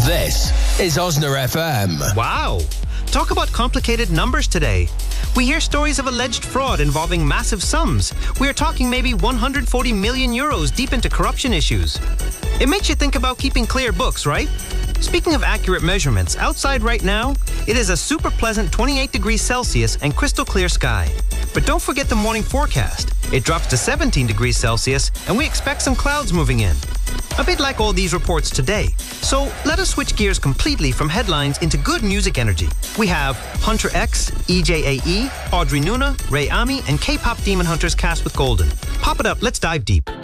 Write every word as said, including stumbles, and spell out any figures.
This is Osna F M. Wow. Talk about complicated numbers today. We hear stories of alleged fraud involving massive sums. We are talking maybe one hundred forty million euros deep into corruption issues. It makes you think about keeping clear books, right? Speaking of accurate measurements, outside right now, it is a super pleasant twenty-eight degrees Celsius and crystal clear sky. But don't forget the morning forecast. It drops to seventeen degrees Celsius and we expect some clouds moving in. A bit like all these reports today. So let us switch gears completely from headlines into good music energy. We have Hunter X, E J A E, Audrey Nuna, Ray Ami, and K-pop Demon Hunters cast with Golden. Pop it up, let's dive deep.